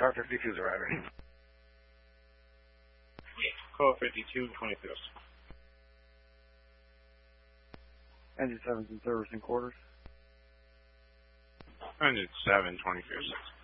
Car 52's arriving. Call 52, 25th. Engine 7's in service in quarters. Engine 7, 25th.